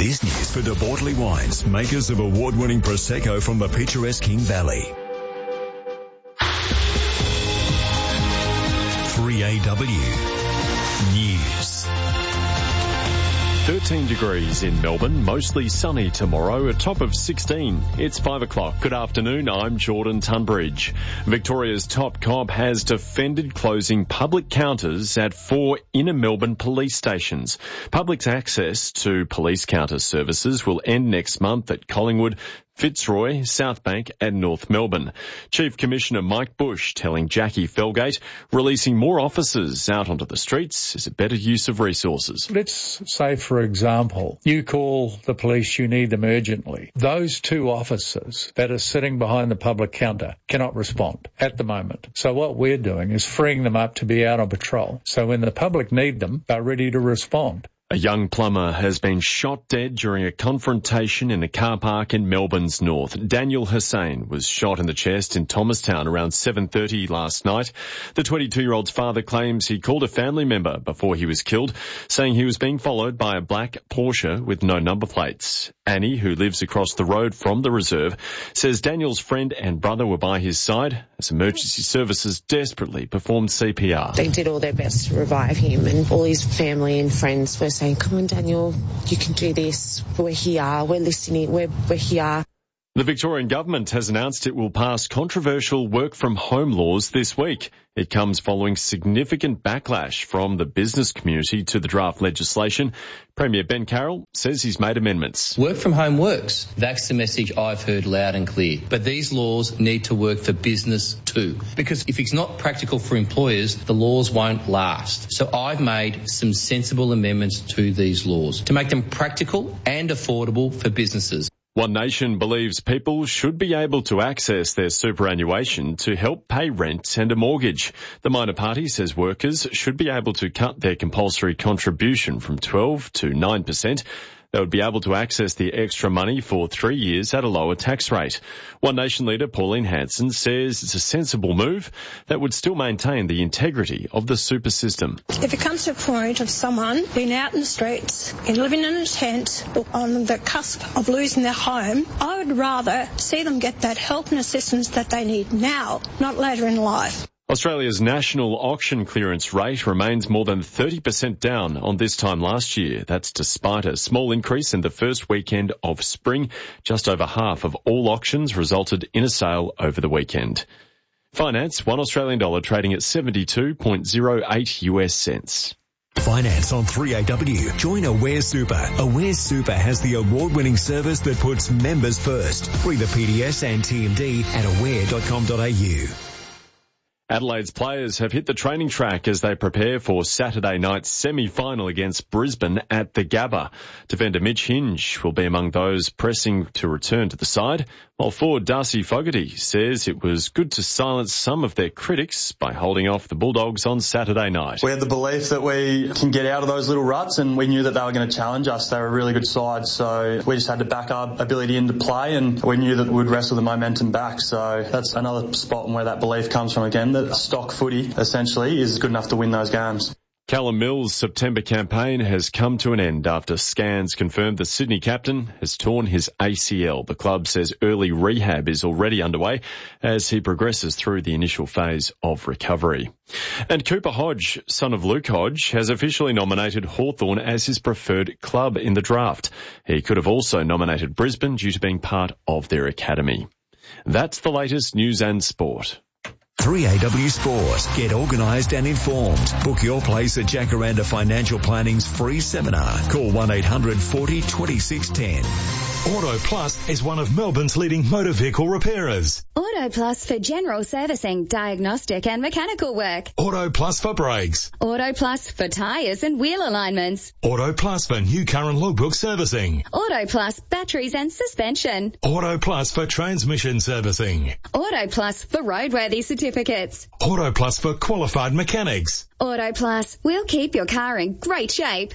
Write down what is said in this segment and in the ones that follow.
This news for De Bortley Wines, makers of award-winning Prosecco from the picturesque King Valley. 3AW News. 13 degrees in Melbourne, mostly sunny tomorrow, a top of 16. It's 5 o'clock. Good afternoon, I'm Jordan Tunbridge. Victoria's top cop has defended closing public counters at 4 inner Melbourne police stations. Public access to police counter services will end next month at Collingwood, Fitzroy, Southbank and North Melbourne. Chief Commissioner Mike Bush telling Jackie Felgate releasing more officers out onto the streets is a better use of resources. Let's say, for example, you call the police, you need them urgently. Those 2 officers that are sitting behind the public counter cannot respond at the moment. So what we're doing is freeing them up to be out on patrol. So when the public need them, they're ready to respond. A young plumber has been shot dead during a confrontation in a car park in Melbourne's north. Daniel Hussain was shot in the chest in Thomastown around 7:30 last night. The 22-year-old's father claims he called a family member before he was killed, saying he was being followed by a black Porsche with no number plates. Annie, who lives across the road from the reserve, says Daniel's friend and brother were by his side as emergency services desperately performed CPR. They did all their best to revive him, and all his family and friends were saying, "Come on, Daniel, you can do this. We're here. We're listening. We're here." The Victorian government has announced it will pass controversial work-from-home laws this week. It comes following significant backlash from the business community to the draft legislation. Premier Ben Carroll says he's made amendments. Work from home works. That's the message I've heard loud and clear. But these laws need to work for business too. Because if it's not practical for employers, the laws won't last. So I've made some sensible amendments to these laws to make them practical and affordable for businesses. One Nation believes people should be able to access their superannuation to help pay rent and a mortgage. The minor party says workers should be able to cut their compulsory contribution from 12 to 9%. They would be able to access the extra money for 3 years at a lower tax rate. One Nation leader Pauline Hanson says it's a sensible move that would still maintain the integrity of the super system. If it comes to a point of someone being out in the streets and living in a tent on the cusp of losing their home, I would rather see them get that help and assistance that they need now, not later in life. Australia's national auction clearance rate remains more than 30% down on this time last year. That's despite a small increase in the first weekend of spring. Just over half of all auctions resulted in a sale over the weekend. Finance, $1 Australian dollar trading at 72.08 US cents. Finance on 3AW. Join Aware Super. Aware Super has the award-winning service that puts members first. Free the PDS and TMD at aware.com.au. Adelaide's players have hit the training track as they prepare for Saturday night's semi-final against Brisbane at the Gabba. Defender Mitch Hinge will be among those pressing to return to the side, while forward Darcy Fogarty says it was good to silence some of their critics by holding off the Bulldogs on Saturday night. We had the belief that we can get out of those little ruts, and we knew that they were going to challenge us. They were a really good side, so we just had to back our ability into play, and we knew that we'd wrestle the momentum back. So that's another spot where that belief comes from again, that stock footy essentially is good enough to win those games. Callum Mills' September campaign has come to an end after scans confirmed the Sydney captain has torn his ACL. The club says early rehab is already underway as he progresses through the initial phase of recovery. And Cooper Hodge, son of Luke Hodge, has officially nominated Hawthorn as his preferred club in the draft. He could have also nominated Brisbane due to being part of their academy. That's the latest news and sport. 3AW Sport. Get organised and informed. Book your place at Jacaranda Financial Planning's free seminar. Call 1-800 40 2610. Auto Plus is one of Melbourne's leading motor vehicle repairers. Auto Plus for general servicing, diagnostic and mechanical work. Auto Plus for brakes. Auto Plus for tyres and wheel alignments. Auto Plus for new car and logbook servicing. Auto Plus batteries and suspension. Auto Plus for transmission servicing. Auto Plus for roadworthy certificates. Auto Plus for qualified mechanics. Auto Plus. We'll keep your car in great shape.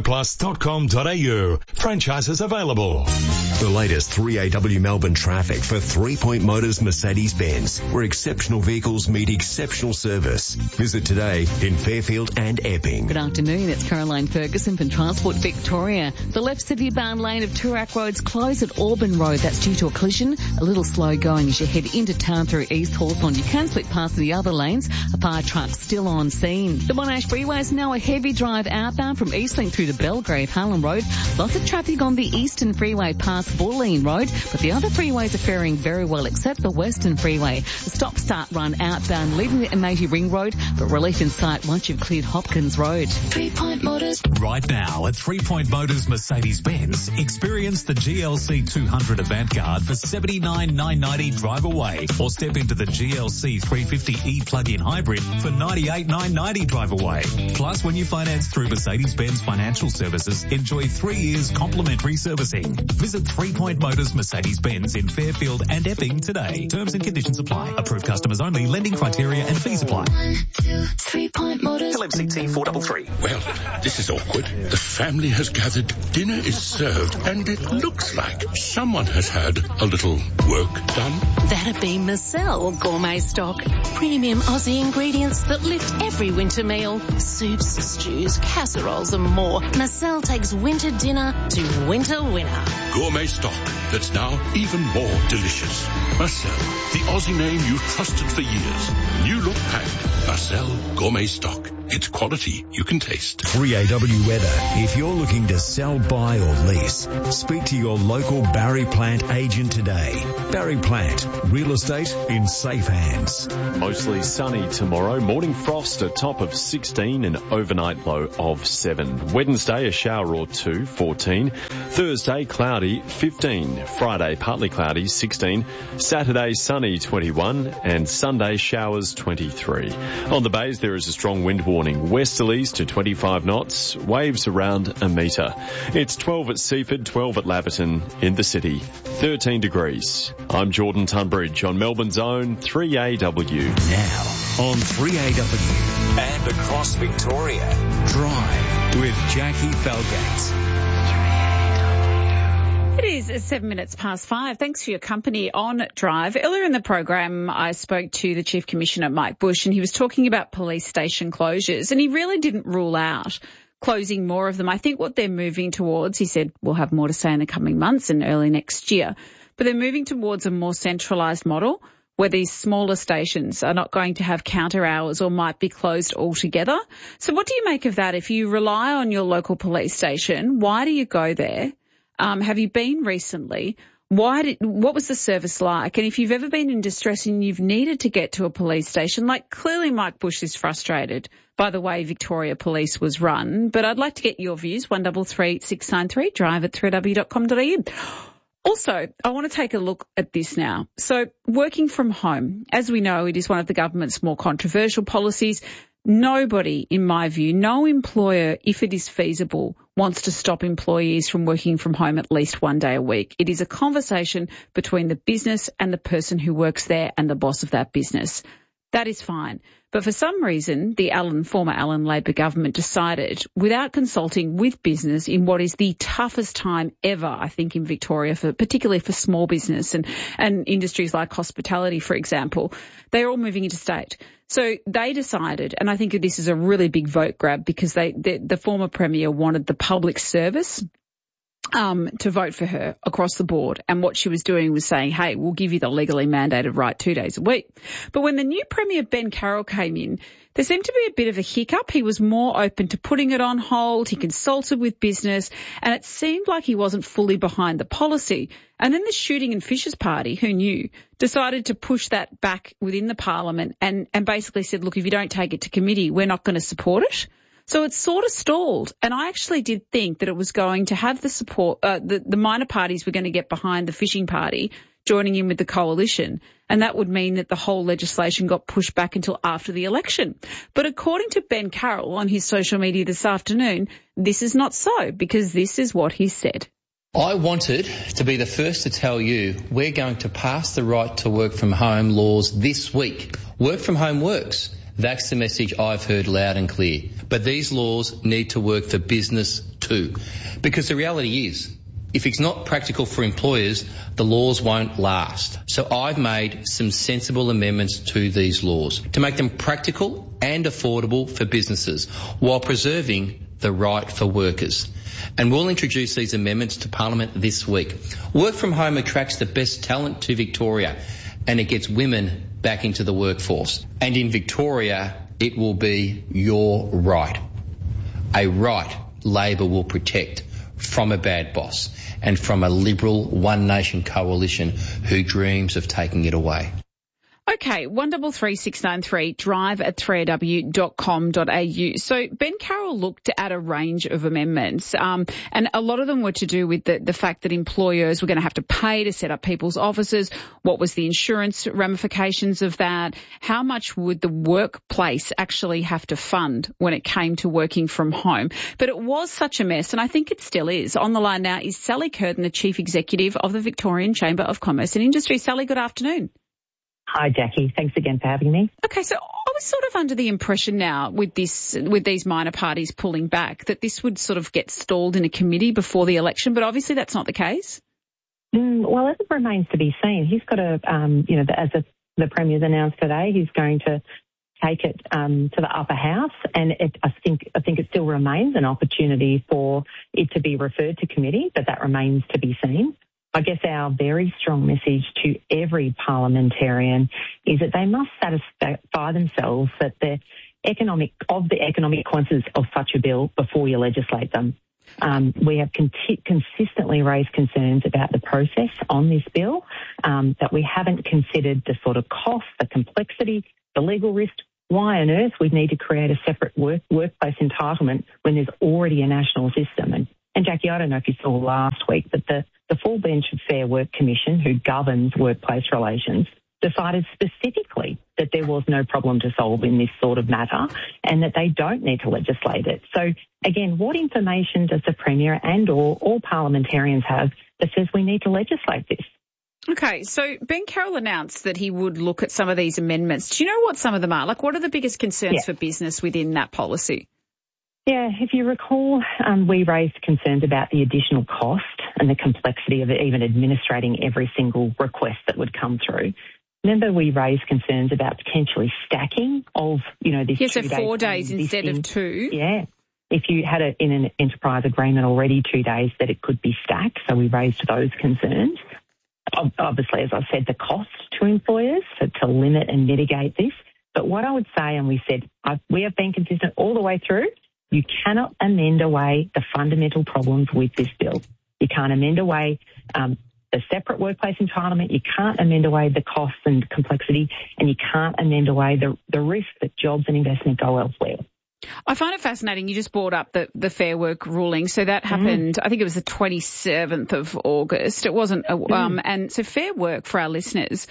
Autoplus.com.au. Franchises available. The latest 3AW Melbourne traffic for 3 Point Motors Mercedes-Benz, where exceptional vehicles meet exceptional service. Visit today in Fairfield and Epping. Good afternoon, it's Caroline Ferguson from Transport Victoria. The left city-bound lane of Toorak Road's closed at Auburn Road. That's due to a collision. A little slow going as you head into town through East Hawthorn. You can split past the other lanes. A fire truck still on scene. The Monash Freeway is now a heavy drive outbound from Eastlink through to Belgrave, Harlem Road. Lots of traffic on the Eastern Freeway past Bulleen Road, but the other freeways are faring very well except the Western Freeway. The stop-start run outbound leaving the Amati Ring Road, but relief in sight once you've cleared Hopkins Road. 3 Point Motors. Right now at 3 Point Motors Mercedes-Benz, experience the GLC 200 Avantgarde for $79,990 drive away, or step into the GLC 350e plug-in hybrid for $98,990 drive away. Plus, when you finance through Mercedes-Benz Financial Services, enjoy 3 years complimentary servicing. Visit 3 Point Motors Mercedes-Benz in Fairfield and Epping today. Terms and conditions apply. Approved customers only. Lending criteria and fees apply. 1, 2, 3 Point Motors. LMCT 433. Well, this is awkward. The family has gathered, dinner is served, and it looks like someone has had a little work done. That'd be Marcel Gourmet Stock. Premium Aussie ingredients that lift every winter meal. Soups, stews, casseroles and more. Marcel takes winter dinner to winter winner. Gourmet stock that's now even more delicious. Marcel, the Aussie name you've trusted for years. New look packed. Marcel Gourmet Stock. It's quality you can taste. 3AW weather. If you're looking to sell, buy or lease, speak to your local Barry Plant agent today. Barry Plant. Real estate in safe hands. Mostly sunny tomorrow. Morning frost, a top of 16 and overnight low of 7. Wednesday, a shower or two, 14. Thursday, cloudy, 15. Friday, partly cloudy, 16. Saturday, sunny, 21. And Sunday, showers, 23. On the bays, there is a strong wind warning. Westerlies to 25 knots. Waves around a metre. It's 12 at Seaford, 12 at Laverton. In the city, 13 degrees. I'm Jordan Tunbridge on Melbourne's own 3AW. Now on 3AW and across Victoria. Drive with Jackie Felgate. It is 7 minutes past 5. Thanks for your company on Drive. Earlier in the program, I spoke to the Chief Commissioner, Mike Bush, and he was talking about police station closures, and he really didn't rule out closing more of them. I think what they're moving towards, he said, we'll have more to say in the coming months and early next year, but they're moving towards a more centralised model where these smaller stations are not going to have counter hours or might be closed altogether. So what do you make of that? If you rely on your local police station, why do you go there? Have you been recently? What was the service like? And if you've ever been in distress and you've needed to get to a police station, like clearly Mike Bush is frustrated by the way Victoria Police was run, but I'd like to get your views. 133 693 drive at 3w.com.au. Also, I want to take a look at this now. So working from home, as we know, it is one of the government's more controversial policies. Nobody, in my view, no employer, if it is feasible, wants to stop employees from working from home at least one day a week. It is a conversation between the business and the person who works there and the boss of that business. That is fine. But for some reason, the former Allen Labor government decided, without consulting with business in what is the toughest time ever, I think, in Victoria, particularly for small business and industries like hospitality, for example, they're all moving interstate. So they decided, and I think this is a really big vote grab because the former Premier wanted the public service to vote for her across the board. And what she was doing was saying, hey, we'll give you the legally mandated right 2 days a week. But when the new Premier, Ben Carroll, came in, there seemed to be a bit of a hiccup. He was more open to putting it on hold. He consulted with business, and it seemed like he wasn't fully behind the policy. And then the Shooting and Fishers Party, who knew, decided to push that back within the parliament and basically said, look, if you don't take it to committee, we're not going to support it. So it sort of stalled. And I actually did think that it was going to have the support, the minor parties were going to get behind the fishing party, joining in with the coalition. And that would mean that the whole legislation got pushed back until after the election. But according to Ben Carroll on his social media this afternoon, this is not so, because this is what he said. I wanted to be the first to tell you we're going to pass the right to work from home laws this week. Work from home works. That's the message I've heard loud and clear. But these laws need to work for business too. Because the reality is, if it's not practical for employers, the laws won't last. So I've made some sensible amendments to these laws to make them practical and affordable for businesses while preserving the right for workers. And we'll introduce these amendments to Parliament this week. Work from home attracts the best talent to Victoria and it gets women back into the workforce. And in Victoria, it will be your right. A right Labor will protect from a bad boss and from a Liberal One Nation coalition who dreams of taking it away. Okay, 133693, drive@3aw.com.au. So Ben Carroll looked at a range of amendments, and a lot of them were to do with the fact that employers were going to have to pay to set up people's offices. What was the insurance ramifications of that? How much would the workplace actually have to fund when it came to working from home? But it was such a mess, and I think it still is. On the line now is Sally Curtin, the Chief Executive of the Victorian Chamber of Commerce and Industry. Sally, good afternoon. Hi, Jackie. Thanks again for having me. Okay, so I was sort of under the impression now with these minor parties pulling back that this would sort of get stalled in a committee before the election, but obviously that's not the case. Well, it remains to be seen. He's got to, as the Premier's announced today, he's going to take it to the upper house, and I think it still remains an opportunity for it to be referred to committee, but that remains to be seen. I guess our very strong message to every parliamentarian is that they must satisfy themselves that the economic consequences of such a bill before you legislate them. We have consistently raised concerns about the process on this bill, that we haven't considered the sort of cost, the complexity, the legal risk. Why on earth we'd need to create a separate workplace entitlement when there's already a national system? And Jackie, I don't know if you saw last week, but the Full Bench of Fair Work Commission, who governs workplace relations, decided specifically that there was no problem to solve in this sort of matter and that they don't need to legislate it. So, again, what information does the Premier and or all parliamentarians have that says we need to legislate this? Okay, so Ben Carroll announced that he would look at some of these amendments. Do you know what some of them are? Like, what are the biggest concerns for business within that policy? Yeah, if you recall, we raised concerns about the additional cost and the complexity of even administrating every single request that would come through. Remember, we raised concerns about potentially stacking of, this 2 days. Yes, so 4 days instead of 2. Yeah. If you had it in an enterprise agreement already 2 days, that it could be stacked. So we raised those concerns. Obviously, as I said, the cost to employers to limit and mitigate this. But what I would say, and we said, we have been consistent all the way through, you cannot amend away the fundamental problems with this bill. You can't amend away the separate workplace entitlement. You can't amend away the costs and complexity, and you can't amend away the risk that jobs and investment go elsewhere. I find it fascinating. You just brought up the Fair Work ruling. So that happened, I think it was the 27th of August. It wasn't, and so Fair Work, for our listeners,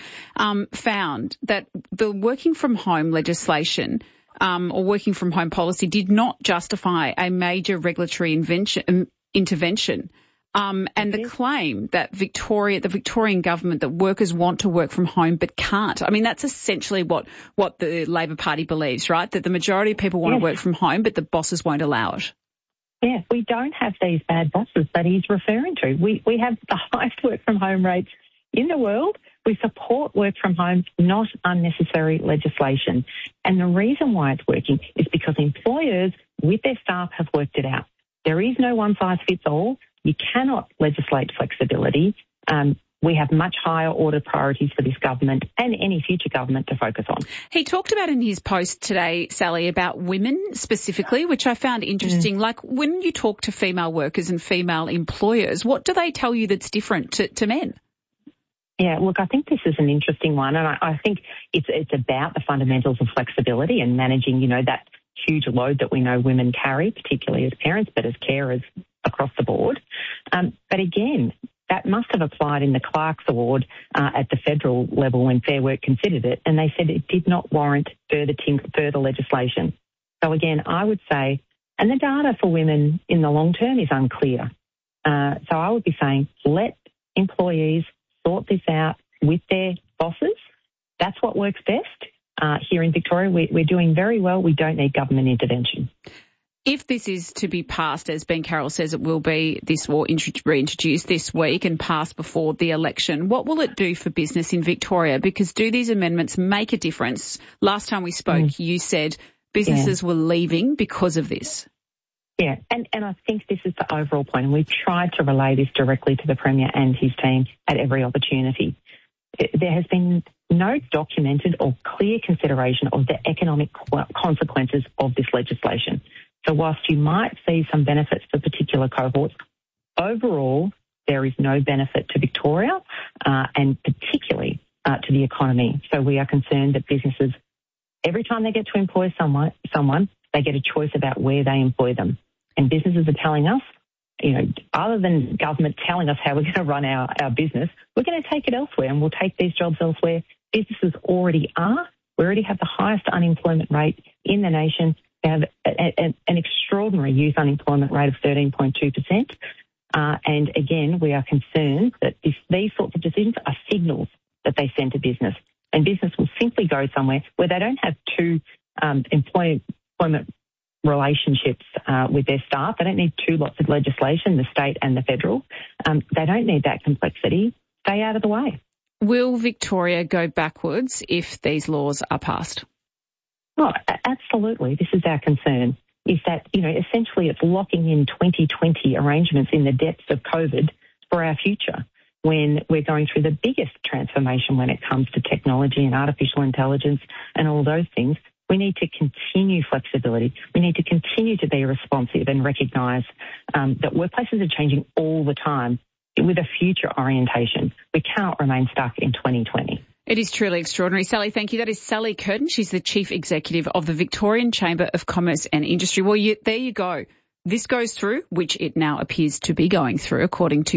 found that the working from home legislation or working from home policy did not justify a major regulatory intervention. And the claim that the Victorian government, that workers want to work from home but can't. I mean, that's essentially what the Labor Party believes, right? That the majority of people want to work from home, but the bosses won't allow it. Yeah, we don't have these bad bosses that he's referring to. We have the highest work from home rates in the world. We support work from home, not unnecessary legislation. And the reason why it's working is because employers with their staff have worked it out. There is no one size fits all. You cannot legislate flexibility. We have much higher order priorities for this government and any future government to focus on. He talked about in his post today, Sally, about women specifically, which I found interesting. Like, when you talk to female workers and female employers, what do they tell you that's different to men? Yeah, look, I think this is an interesting one, and I think it's about the fundamentals of flexibility and managing, that huge load that we know women carry, particularly as parents, but as carers across the board. But again, that must have applied in the Clark's Award at the federal level when Fair Work considered it, and they said it did not warrant further legislation. So again, I would say, and the data for women in the long term is unclear. So I would be saying, let employees sort this out with their bosses. That's what works best. here in Victoria. We're doing very well. We don't need government intervention. If this is to be passed, as Ben Carroll says it will be, this will reintroduced this week and passed before the election, what will it do for business in Victoria? Because do these amendments make a difference? Last time we spoke, you said businesses were leaving because of this. Yeah, and I think this is the overall point, and we've tried to relay this directly to the Premier and his team at every opportunity. There has been no documented or clear consideration of the economic consequences of this legislation. So whilst you might see some benefits for particular cohorts, overall there is no benefit to Victoria and particularly to the economy. So we are concerned that businesses, every time they get to employ someone, they get a choice about where they employ them. And businesses are telling us, other than government telling us how we're going to run our business, we're going to take it elsewhere and we'll take these jobs elsewhere. Businesses already are. We already have the highest unemployment rate in the nation. We have an extraordinary youth unemployment rate of 13.2%. And again, we are concerned that these sorts of decisions are signals that they send to business. And business will simply go somewhere where they don't have two employment relationships with their staff. They don't need two lots of legislation, the state and the federal. They don't need that complexity. Stay out of the way. Will Victoria go backwards if these laws are passed? Oh, absolutely. This is our concern, is that, essentially it's locking in 2020 arrangements in the depths of COVID for our future when we're going through the biggest transformation when it comes to technology and artificial intelligence and all those things. We need to continue flexibility. We need to continue to be responsive and recognise that workplaces are changing all the time with a future orientation. We cannot remain stuck in 2020. It is truly extraordinary. Sally, thank you. That is Sally Curtin. She's the Chief Executive of the Victorian Chamber of Commerce and Industry. Well, there you go. This goes through, which it now appears to be going through, according to